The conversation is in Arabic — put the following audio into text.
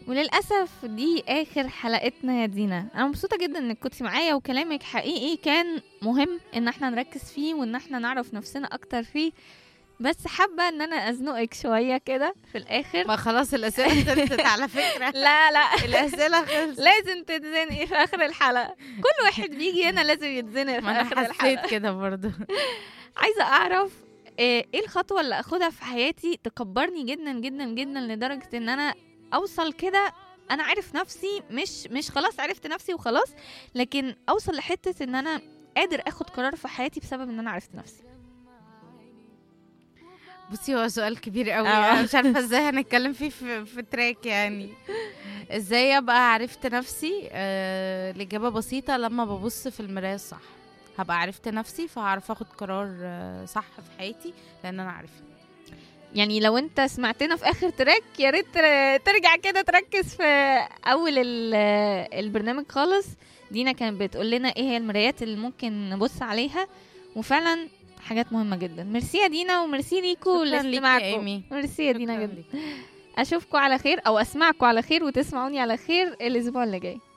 وللأسف دي آخر حلقتنا يا دينا. أنا مبسوطة جدا إنك كنتي معايا، وكلامك حقيقي كان مهم إن احنا نركز فيه وإن احنا نعرف نفسنا أكتر فيه. بس حابة إن أنا أزنقك شوية كده في الآخر. ما خلاص الأسئلة خلصت على فكرة. لا الأسئلة خلصت. لازم تتزنقي في آخر الحلقة. كل واحد بيجي هنا لازم يتزنق في ما آخر أنا الحلقة. حسيت كده برضو. عايزة أعرف إيه الخطوة اللي أخدها في حياتي تكبرني جدا جدا جدا لدرجة إن أنا أوصل كده. أنا عارف نفسي، مش خلاص عرفت نفسي وخلاص، لكن أوصل لحتة إن أنا قادر أخد قرار في حياتي بسبب إن أنا عرفت نفسي. بصي هو سؤال كبير قوي. انا مش عارفه ازاي هنتكلم فيه في تراك يعني. ازاي ابقى عرفت نفسي؟ الاجابه بسيطه، لما ببص في المرايه الصح هبقى عرفت نفسي، فهعرف اخد قرار صح في حياتي لان انا عارفه. يعني لو انت سمعتنا في اخر تراك يا ريت ترجع كده تركز في اول البرنامج خالص. دينا كانت بتقول لنا ايه هي المرايات اللي ممكن نبص عليها، وفعلا حاجات مهمة جدا. ميرسي يا دينا، وميرسي ليكو لاستماعكم. ميرسي يا دينا جدا. اشوفكم على خير او اسمعكم على خير وتسمعوني على خير الاسبوع اللي جاي.